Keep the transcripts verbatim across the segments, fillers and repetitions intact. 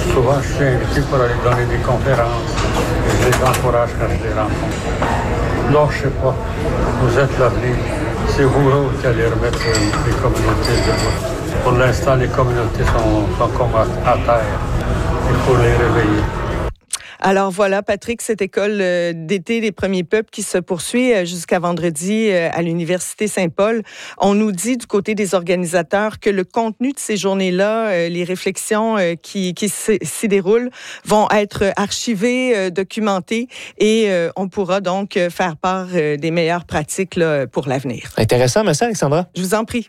Souvent, je suis invité pour aller donner des conférences. Et je les encourage quand je les rencontre. Non, je ne sais pas. Vous êtes l'avenir. C'est vous autres qui allez remettre les communautés debout. Pour l'instant, les communautés sont, sont comme à, à terre. Il faut les réveiller. Alors voilà, Patrick, cette école d'été des premiers peuples qui se poursuit jusqu'à vendredi à l'Université Saint-Paul. On nous dit du côté des organisateurs que le contenu de ces journées-là, les réflexions qui, qui s'y déroulent, vont être archivées, documentées et on pourra donc faire part des meilleures pratiques là, pour l'avenir. Intéressant, merci Alexandra. Je vous en prie.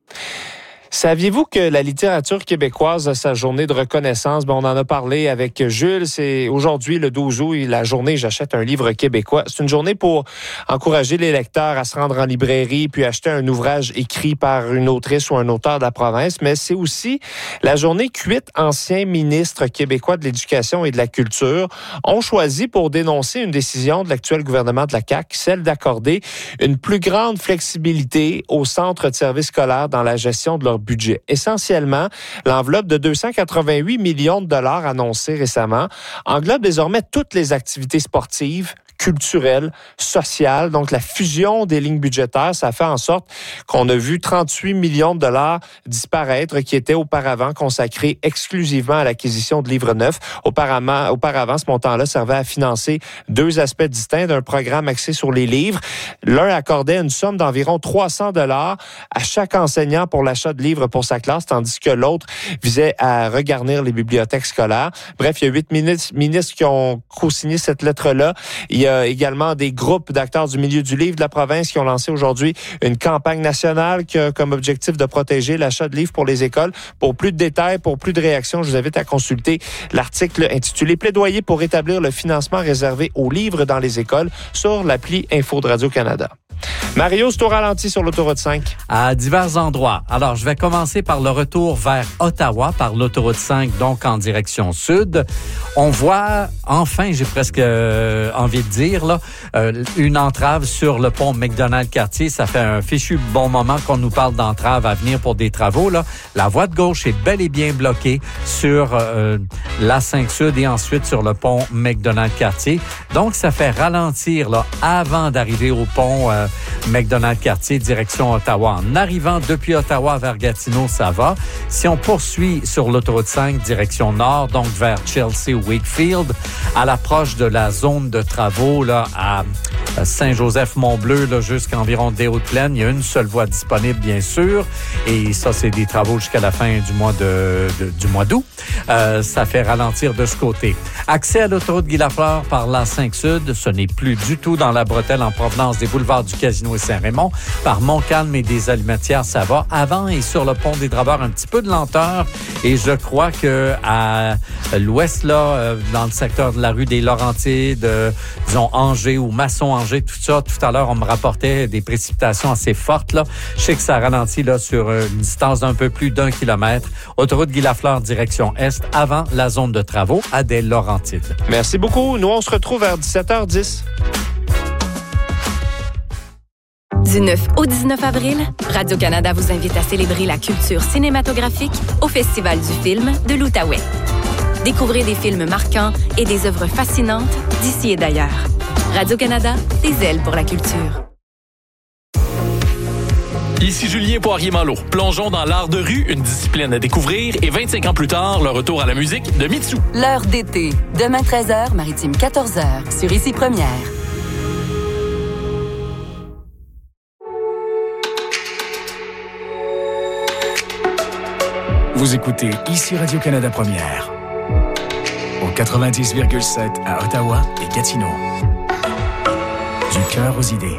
Saviez-vous que la littérature québécoise a sa journée de reconnaissance? Bon, on en a parlé avec Jules. C'est aujourd'hui, le douze août, la journée « J'achète un livre québécois ». C'est une journée pour encourager les lecteurs à se rendre en librairie puis acheter un ouvrage écrit par une autrice ou un auteur de la province. Mais c'est aussi la journée que huit anciens ministres québécois de l'Éducation et de la Culture ont choisi pour dénoncer une décision de l'actuel gouvernement de la C A Q, celle d'accorder une plus grande flexibilité aux centres de services scolaires dans la gestion de leur budget. Essentiellement, l'enveloppe de deux cent quatre-vingt-huit millions de dollars annoncée récemment englobe désormais toutes les activités sportives, culturelle, sociale. Donc, la fusion des lignes budgétaires, ça fait en sorte qu'on a vu trente-huit millions de dollars disparaître qui étaient auparavant consacrés exclusivement à l'acquisition de livres neufs. Auparavant, auparavant ce montant-là servait à financer deux aspects distincts d'un programme axé sur les livres. L'un accordait une somme d'environ trois cents dollars à chaque enseignant pour l'achat de livres pour sa classe, tandis que l'autre visait à regarnir les bibliothèques scolaires. Bref, il y a huit ministres qui ont co-signé cette lettre-là. Il y a également des groupes d'acteurs du milieu du livre de la province qui ont lancé aujourd'hui une campagne nationale qui a comme objectif de protéger l'achat de livres pour les écoles. Pour plus de détails, pour plus de réactions, je vous invite à consulter l'article intitulé « Plaidoyer pour rétablir le financement réservé aux livres dans les écoles » sur l'appli Info de Radio-Canada. Mario, c'est au ralenti sur l'autoroute cinq. À divers endroits. Alors, je vais commencer par le retour vers Ottawa, par l'autoroute cinq, donc en direction sud. On voit, enfin, j'ai presque euh, envie de dire, là, euh, une entrave sur le pont McDonald-Cartier. Ça fait un fichu bon moment qu'on nous parle d'entrave à venir pour des travaux, là. La voie de gauche est bel et bien bloquée sur euh, la cinq sud et ensuite sur le pont McDonald-Cartier. Donc, ça fait ralentir, là, avant d'arriver au pont euh, McDonald-Cartier, direction Ottawa. En arrivant depuis Ottawa vers Gatineau, ça va. Si on poursuit sur l'autoroute cinq, direction nord, donc vers Chelsea ou Wakefield, à l'approche de la zone de travaux là, à Saint-Joseph-Mont-Bleu, là, jusqu'à environ des Hautes-Plaines, il y a une seule voie disponible, bien sûr. Et ça, c'est des travaux jusqu'à la fin du mois de, de du mois d'août. Euh, ça fait ralentir de ce côté. Accès à l'autoroute Guy-Lafleur par la cinq sud, ce n'est plus du tout dans la bretelle en provenance des boulevards du Casino et Saint-Raymond. Par Montcalm et des Alimentières, ça va. Avant et sur le pont des Draveurs, un petit peu de lenteur. Et je crois que à l'ouest, là, dans le secteur de la rue des Laurentides, disons Angers ou Masson-Angers, tout ça, tout à l'heure, on me rapportait des précipitations assez fortes, là. Je sais que ça ralentit, là, sur une distance d'un peu plus d'un kilomètre. Autoroute Guy-Lafleur, direction est, avant la zone de travaux à des Laurentides. Merci beaucoup. Nous, on se retrouve vers dix-sept heures dix. Du neuf au dix-neuf avril, Radio-Canada vous invite à célébrer la culture cinématographique au Festival du film de l'Outaouais. Découvrez des films marquants et des œuvres fascinantes d'ici et d'ailleurs. Radio-Canada, des ailes pour la culture. Ici Julien Poirier-Malo. Plongeons dans l'art de rue, une discipline à découvrir, et vingt-cinq ans plus tard, le retour à la musique de Mitsou. L'heure d'été, demain treize heures, Maritime quatorze heures, sur Ici Première. Vous écoutez Ici Radio-Canada Première, au quatre-vingt-dix virgule sept à Ottawa et Gatineau. Du cœur aux idées.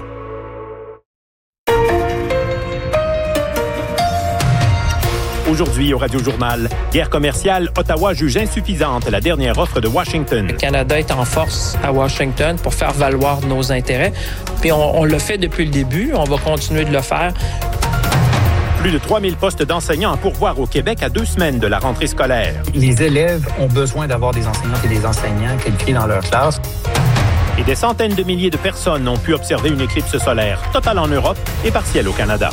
Aujourd'hui, au Radio-Journal, guerre commerciale, Ottawa juge insuffisante la dernière offre de Washington. Le Canada est en force à Washington pour faire valoir nos intérêts. Puis on, on le fait depuis le début, on va continuer de le faire. Plus de trois mille postes d'enseignants à pourvoir au Québec à deux semaines de la rentrée scolaire. Les élèves ont besoin d'avoir des enseignantes et des enseignants qualifiés dans leur classe. Et des centaines de milliers de personnes ont pu observer une éclipse solaire totale en Europe et partielle au Canada.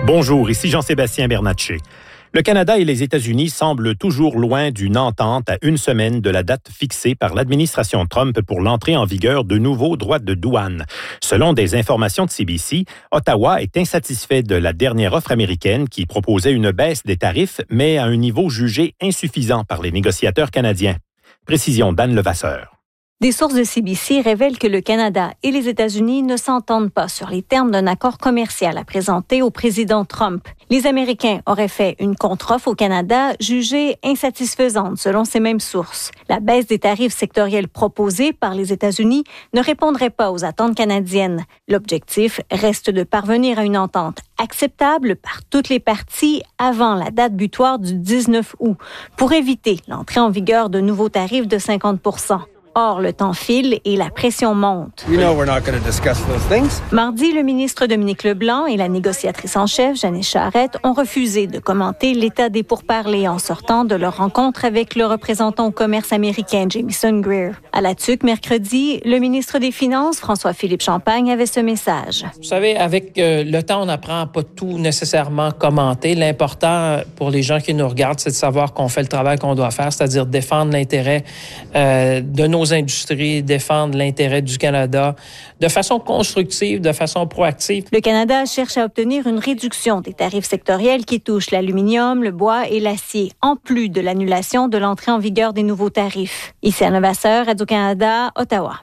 Bonjour, ici Jean-Sébastien Bernatchez. Le Canada et les États-Unis semblent toujours loin d'une entente à une semaine de la date fixée par l'administration Trump pour l'entrée en vigueur de nouveaux droits de douane. Selon des informations de C B C, Ottawa est insatisfait de la dernière offre américaine qui proposait une baisse des tarifs, mais à un niveau jugé insuffisant par les négociateurs canadiens. Précision d'Anne Levasseur. Des sources de C B C révèlent que le Canada et les États-Unis ne s'entendent pas sur les termes d'un accord commercial à présenter au président Trump. Les Américains auraient fait une contre-offre au Canada jugée insatisfaisante selon ces mêmes sources. La baisse des tarifs sectoriels proposés par les États-Unis ne répondrait pas aux attentes canadiennes. L'objectif reste de parvenir à une entente acceptable par toutes les parties avant la date butoir du dix-neuf août pour éviter l'entrée en vigueur de nouveaux tarifs de cinquante pour cent. Or, le temps file et la pression monte. You know we're not going to discuss those things. Mardi, le ministre Dominique Leblanc et la négociatrice en chef, Janice Charette, ont refusé de commenter l'état des pourparlers en sortant de leur rencontre avec le représentant au commerce américain, Jamieson Greer. À la T U C, mercredi, le ministre des Finances, François-Philippe Champagne, avait ce message. Vous savez, avec euh, le temps, on n'apprend pas tout nécessairement commenter. L'important pour les gens qui nous regardent, c'est de savoir qu'on fait le travail qu'on doit faire, c'est-à-dire défendre l'intérêt euh, de nos industries, défendre l'intérêt du Canada de façon constructive, de façon proactive. Le Canada cherche à obtenir une réduction des tarifs sectoriels qui touchent l'aluminium, le bois et l'acier, en plus de l'annulation de l'entrée en vigueur des nouveaux tarifs. Ici Anne Levasseur, Radio-Canada, Ottawa.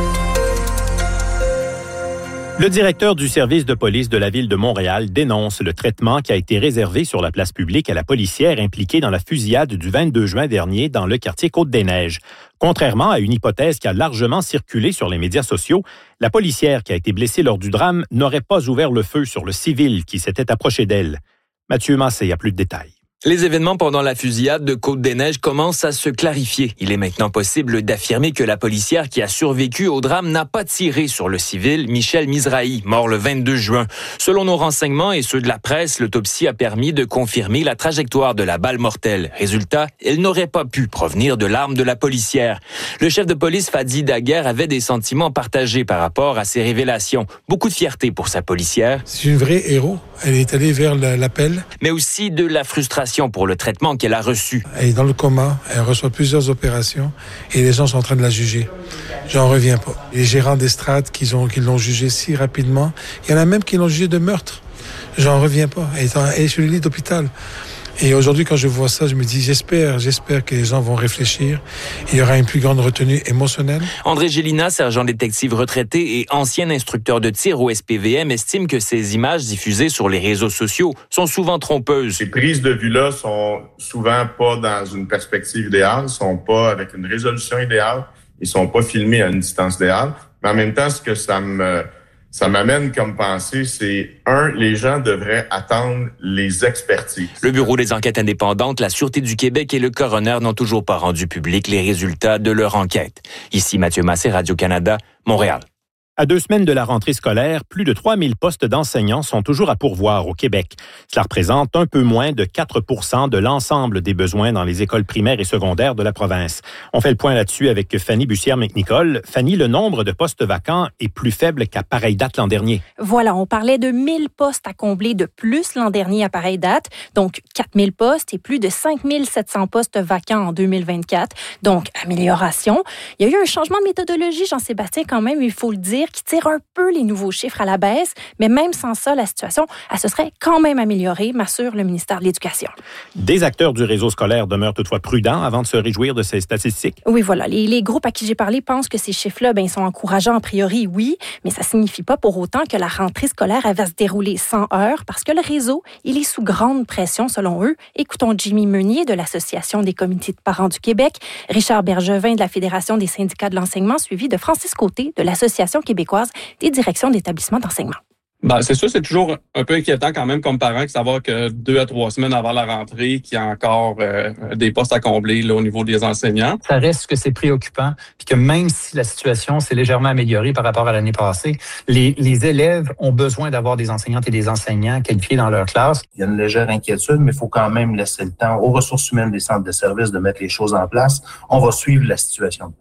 Le directeur du service de police de la ville de Montréal dénonce le traitement qui a été réservé sur la place publique à la policière impliquée dans la fusillade du vingt-deux juin dernier dans le quartier Côte-des-Neiges. Contrairement à une hypothèse qui a largement circulé sur les médias sociaux, la policière qui a été blessée lors du drame n'aurait pas ouvert le feu sur le civil qui s'était approché d'elle. Mathieu Massé a plus de détails. Les événements pendant la fusillade de Côte-des-Neiges commencent à se clarifier. Il est maintenant possible d'affirmer que la policière qui a survécu au drame n'a pas tiré sur le civil Michel Mizrahi, mort le vingt-deux juin. Selon nos renseignements et ceux de la presse, l'autopsie a permis de confirmer la trajectoire de la balle mortelle. Résultat, elle n'aurait pas pu provenir de l'arme de la policière. Le chef de police Fadi Daguerre avait des sentiments partagés par rapport à ces révélations. Beaucoup de fierté pour sa policière. C'est une vraie héros. Elle est allée vers l'appel. Mais aussi de la frustration pour le traitement qu'elle a reçu. Elle est dans le coma, elle reçoit plusieurs opérations et les gens sont en train de la juger. J'en reviens pas. Les gérants d'estrade qui, ont, qui l'ont jugée si rapidement, il y en a même qui l'ont jugée de meurtre. J'en reviens pas. Elle est, en, elle est sur le lit d'hôpital. Et aujourd'hui, quand je vois ça, je me dis, j'espère, j'espère que les gens vont réfléchir. Il y aura une plus grande retenue émotionnelle. André Gélina, sergent détective retraité et ancien instructeur de tir au S P V M, estime que ces images diffusées sur les réseaux sociaux sont souvent trompeuses. Ces prises de vue-là sont souvent pas dans une perspective idéale, sont pas avec une résolution idéale, ils sont pas filmés à une distance idéale. Mais en même temps, ce que ça me... Ça m'amène comme pensée, c'est un, les gens devraient attendre les expertises. Le Bureau des enquêtes indépendantes, la Sûreté du Québec et le coroner n'ont toujours pas rendu public les résultats de leur enquête. Ici Mathieu Massé, Radio-Canada, Montréal. À deux semaines de la rentrée scolaire, plus de trois mille postes d'enseignants sont toujours à pourvoir au Québec. Cela représente un peu moins de quatre pour cent de l'ensemble des besoins dans les écoles primaires et secondaires de la province. On fait le point là-dessus avec Fanny Bussière-McNicol. Fanny, le nombre de postes vacants est plus faible qu'à pareille date l'an dernier. Voilà, on parlait de mille postes à combler de plus l'an dernier à pareille date, donc quatre mille postes et plus de cinq mille sept cents postes vacants en deux mille vingt-quatre. Donc, amélioration. Il y a eu un changement de méthodologie, Jean-Sébastien, quand même, il faut le dire, qui tire un peu les nouveaux chiffres à la baisse, mais même sans ça, la situation, elle se serait quand même améliorée, m'assure le ministère de l'Éducation. Des acteurs du réseau scolaire demeurent toutefois prudents avant de se réjouir de ces statistiques. Oui, voilà. Les, les groupes à qui j'ai parlé pensent que ces chiffres-là, ben, ils sont encourageants a priori, oui, mais ça signifie pas pour autant que la rentrée scolaire elle va se dérouler sans heurts, parce que le réseau, il est sous grande pression selon eux. Écoutons Jimmy Meunier de l'Association des comités de parents du Québec, Richard Bergevin de la Fédération des syndicats de l'enseignement, suivi de Francis Côté de l'Association québécoise des directions d'établissements d'enseignement. Ben, c'est sûr, c'est toujours un peu inquiétant quand même comme parent de savoir que deux à trois semaines avant la rentrée, qu'il y a encore euh, des postes à combler là, au niveau des enseignants. Ça reste que c'est préoccupant, puis que même si la situation s'est légèrement améliorée par rapport à l'année passée, les, les élèves ont besoin d'avoir des enseignantes et des enseignants qualifiés dans leur classe. Il y a une légère inquiétude, mais il faut quand même laisser le temps aux ressources humaines des centres de services de mettre les choses en place. On va suivre la situation de près.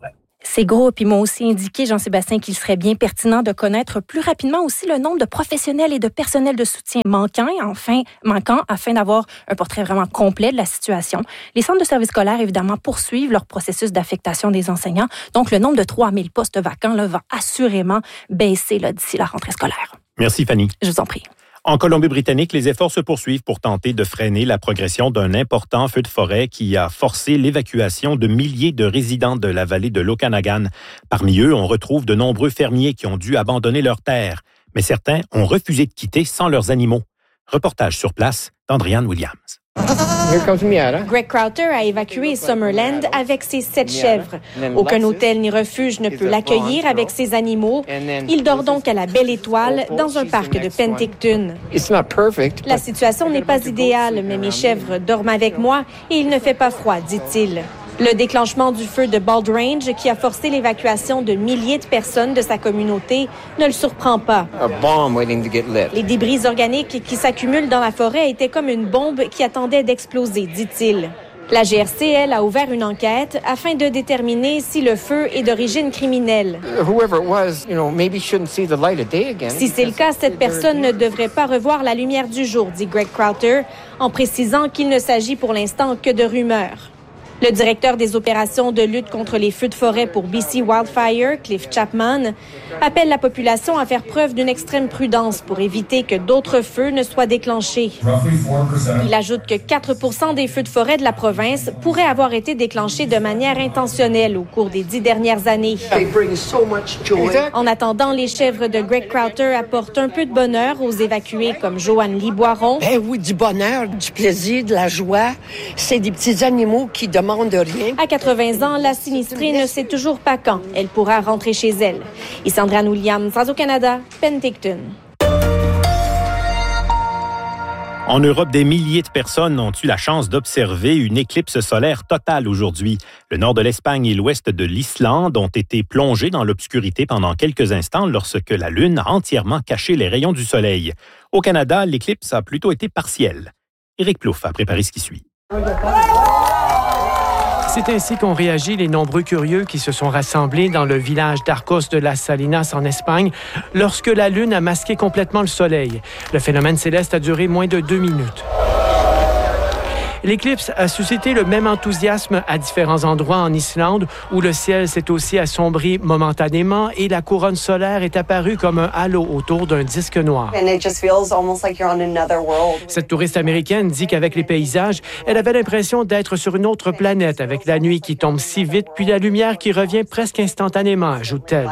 Ces groupes, ils m'ont aussi indiqué, Jean-Sébastien, qu'il serait bien pertinent de connaître plus rapidement aussi le nombre de professionnels et de personnel de soutien manquants, enfin, manquants afin d'avoir un portrait vraiment complet de la situation. Les centres de services scolaires, évidemment, poursuivent leur processus d'affectation des enseignants. Donc, le nombre de trois mille postes vacants là, va assurément baisser là, d'ici la rentrée scolaire. Merci, Fanny. Je vous en prie. En Colombie-Britannique, les efforts se poursuivent pour tenter de freiner la progression d'un important feu de forêt qui a forcé l'évacuation de milliers de résidents de la vallée de l'Okanagan. Parmi eux, on retrouve de nombreux fermiers qui ont dû abandonner leurs terres, mais certains ont refusé de quitter sans leurs animaux. Reportage sur place d'Andriane Williams. Greg Crowther a évacué Summerland avec ses sept chèvres. Aucun hôtel ni refuge ne peut l'accueillir avec ses animaux. Il dort donc à la Belle Étoile dans un parc de Penticton. La situation n'est pas idéale, mais mes chèvres dorment avec moi et il ne fait pas froid, dit-il. Le déclenchement du feu de Bald Range, qui a forcé l'évacuation de milliers de personnes de sa communauté, ne le surprend pas. Les débris organiques qui s'accumulent dans la forêt étaient comme une bombe qui attendait d'exploser, dit-il. La G R C, elle, a ouvert une enquête afin de déterminer si le feu est d'origine criminelle. Si c'est le cas, cette personne ne devrait pas revoir la lumière du jour, dit Greg Crowther, en précisant qu'il ne s'agit pour l'instant que de rumeurs. Le directeur des opérations de lutte contre les feux de forêt pour B C Wildfire, Cliff Chapman, appelle la population à faire preuve d'une extrême prudence pour éviter que d'autres feux ne soient déclenchés. Il ajoute que quatre pour cent des feux de forêt de la province pourraient avoir été déclenchés de manière intentionnelle au cours des dix dernières années. En attendant, les chèvres de Greg Crowther apportent un peu de bonheur aux évacués comme Joanne Lee Boiron. Ben oui, du bonheur, du plaisir, de la joie. C'est des petits animaux qui demandent de rien. À quatre-vingts ans, la sinistrée ne sait toujours pas quand elle pourra rentrer chez elle. Ici Andriane Williams, Radio-Canada, Penticton. En Europe, des milliers de personnes ont eu la chance d'observer une éclipse solaire totale aujourd'hui. Le nord de l'Espagne et l'ouest de l'Islande ont été plongés dans l'obscurité pendant quelques instants lorsque la Lune a entièrement caché les rayons du soleil. Au Canada, l'éclipse a plutôt été partielle. Éric Plouffe a préparé ce qui suit. C'est ainsi qu'ont réagi les nombreux curieux qui se sont rassemblés dans le village d'Arcos de las Salinas en Espagne lorsque la Lune a masqué complètement le soleil. Le phénomène céleste a duré moins de deux minutes. L'éclipse a suscité le même enthousiasme à différents endroits en Islande où le ciel s'est aussi assombri momentanément et la couronne solaire est apparue comme un halo autour d'un disque noir. Cette touriste américaine dit qu'avec les paysages, elle avait l'impression d'être sur une autre planète avec la nuit qui tombe si vite puis la lumière qui revient presque instantanément, ajoute-t-elle.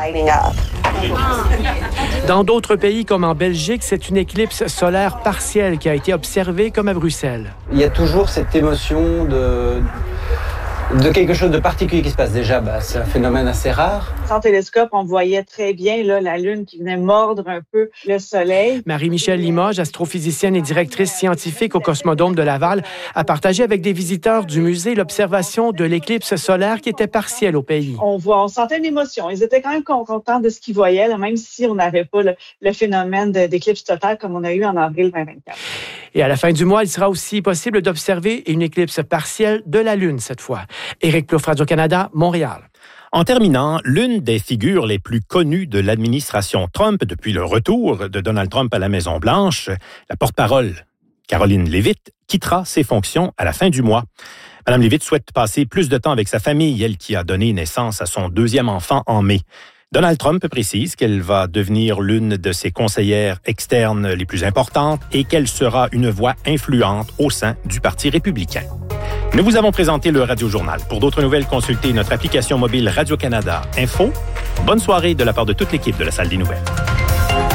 Dans d'autres pays comme en Belgique, c'est une éclipse solaire partielle qui a été observée comme à Bruxelles. Il y a toujours cette émotion de, de quelque chose de particulier qui se passe. Déjà, bah, c'est un phénomène assez rare. Sans télescope, on voyait très bien là, la Lune qui venait mordre un peu le Soleil. Marie-Michelle Limoges, astrophysicienne et directrice scientifique au Cosmodome de Laval, a partagé avec des visiteurs du musée l'observation de l'éclipse solaire qui était partielle au pays. On voit, on sentait une émotion. Ils étaient quand même contents de ce qu'ils voyaient, là, même si on n'avait pas le, le phénomène de, d'éclipse totale comme on a eu en avril vingt vingt-quatre. Et à la fin du mois, il sera aussi possible d'observer une éclipse partielle de la Lune cette fois. Éric Plouffe, Radio-Canada, Montréal. En terminant, l'une des figures les plus connues de l'administration Trump depuis le retour de Donald Trump à la Maison-Blanche, la porte-parole Caroline Leavitt, quittera ses fonctions à la fin du mois. Madame Leavitt souhaite passer plus de temps avec sa famille, elle qui a donné naissance à son deuxième enfant en mai. Donald Trump précise qu'elle va devenir l'une de ses conseillères externes les plus importantes et qu'elle sera une voix influente au sein du Parti républicain. Nous vous avons présenté le Radio Journal. Pour d'autres nouvelles, consultez notre application mobile Radio-Canada Info. Bonne soirée de la part de toute l'équipe de la Salle des Nouvelles.